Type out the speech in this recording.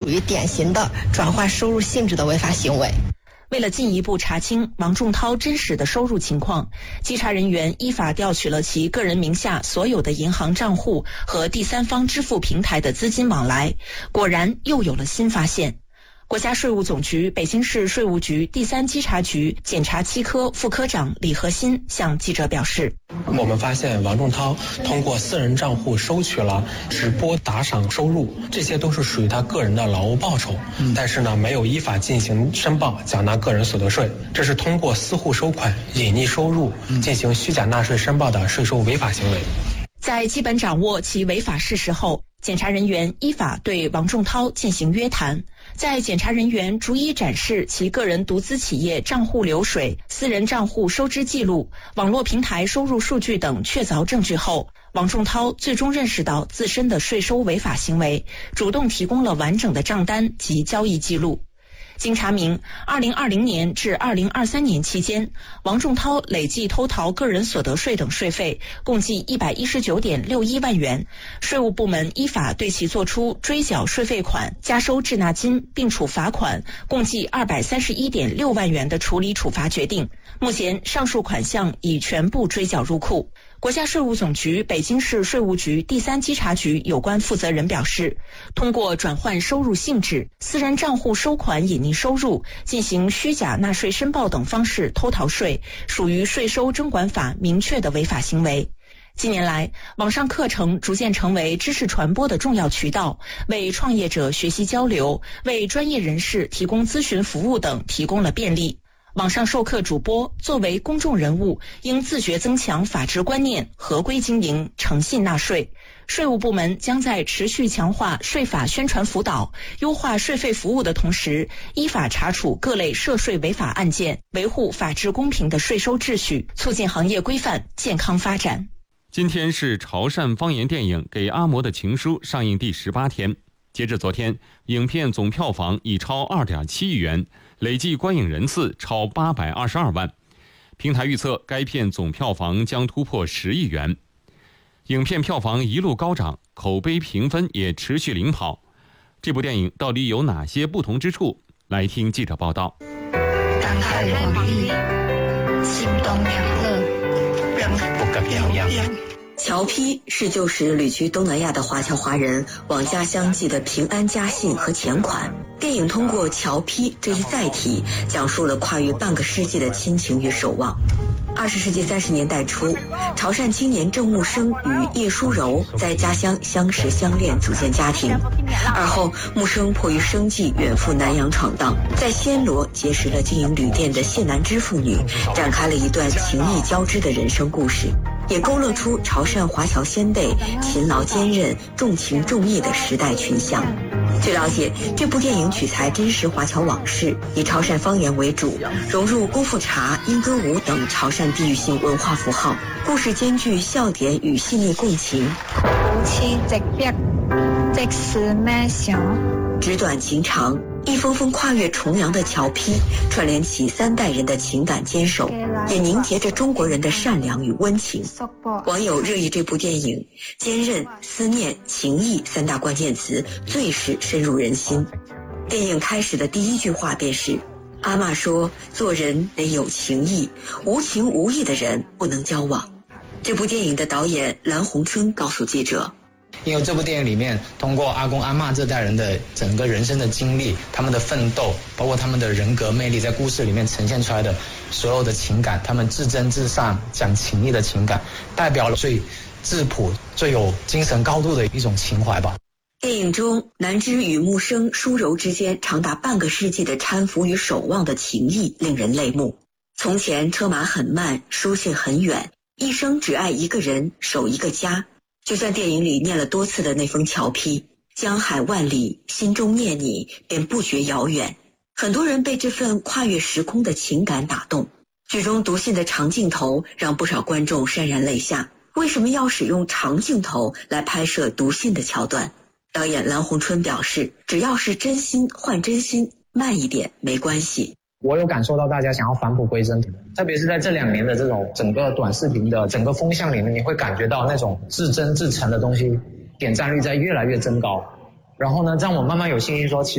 于典型的转换收入性质的违法行为。 为了进一步查清王仲涛真实的收入情况，稽查人员依法调取了其个人名下所有的银行账户和第三方支付平台的资金往来，果然又有了新发现。国家税务总局北京市税务局第三稽查局检察七科副科长李和新向记者表示， 我们发现王仲涛通过私人账户收取了直播打赏收入，这些都是属于他个人的劳务报酬，但是呢没有依法进行申报缴纳个人所得税，这是通过私户收款隐匿收入进行虚假纳税申报的税收违法行为。 在基本掌握其违法事实后，检察人员依法对王仲涛进行约谈。在检察人员逐一展示其个人独资企业账户流水、私人账户收支记录、网络平台收入数据等确凿证据后，王仲涛最终认识到自身的税收违法行为，主动提供了完整的账单及交易记录。经查明，2020年至2023年期间，王仲涛累计偷逃个人所得税等税费共计119.61万元。税务部门依法对其作出追缴税费款、加收滞纳金并处罚款共计231.6万元的处理处罚决定。目前，上述款项已全部追缴入库。国家税务总局北京市税务局第三稽查局有关负责人表示，通过转换收入性质、私人账户收款隐匿收入、进行虚假纳税申报等方式偷逃税，属于税收征管法明确的违法行为。近年来，网上课程逐渐成为知识传播的重要渠道，为创业者学习交流、为专业人士提供咨询服务等提供了便利。网上授课主播作为公众人物，应自觉增强法治观念，合规经营，诚信纳税。税务部门将在持续强化税法宣传辅导、优化税费服务的同时，依法查处各类涉税违法案件，维护法治公平的税收秩序，促进行业规范健康发展。 今天是潮汕方言电影《给阿嬷的情书》上映第18天。截至昨天，影片总票房已超2.7亿元，累计观影人次超822万。平台预测该片总票房将突破10亿元。影片票房一路高涨，口碑评分也持续领跑。这部电影到底有哪些不同之处？来听记者报道。 感慨无力，心动两乐，人不可表扬。 侨批是旧时旅居东南亚的华侨华人往家乡寄的平安家信和钱款。电影通过侨批这一载体，讲述了跨越半个世纪的亲情与守望。20世纪30年代初，潮汕青年郑木生与叶淑柔在家乡相识相恋，组建家庭。而后，木生迫于生计远赴南洋闯荡，在暹罗结识了经营旅店的谢南枝妇女，展开了一段情谊交织的人生故事，也勾勒出潮汕华侨先辈勤劳坚韧、重情重义的时代群像。据了解，这部电影取材真实华侨往事，以潮汕方言为主，融入功夫茶、莺歌舞等潮汕地域性文化符号，故事兼具笑点与细腻共情。纸短情长，一封封跨越重洋的侨批，串联起3代人的情感坚守，也凝结着中国人的善良与温情。网友热议这部电影，坚韧、思念、情谊3大关键词最是深入人心。电影开始的第一句话便是：阿嬷说，做人得有情义，无情无义的人不能交往。这部电影的导演蓝洪春告诉记者， 因为这部电影里面通过阿公阿嬷这代人的整个人生的经历，他们的奋斗，包括他们的人格魅力，在故事里面呈现出来的所有的情感，他们至真至善讲情义的情感，代表了最质朴最有精神高度的一种情怀吧。 电影中南枝与木生、淑柔之间长达半个世纪的搀扶与守望的情谊令人泪目。从前车马很慢，书信很远，一生只爱一个人，守一个家。就像电影里念了多次的那封侨批，江海万里，心中念你，便不觉遥远。很多人被这份跨越时空的情感打动。剧中读信的长镜头让不少观众潸然泪下。为什么要使用长镜头来拍摄读信的桥段？导演蓝洪春表示，只要是真心换真心，慢一点没关系。 我有感受到大家想要返璞归真，特别是在这2年的这种整个短视频的整个风向里面，你会感觉到那种至真至诚的东西点赞率在越来越增高。然后呢，让我慢慢有信心说，其实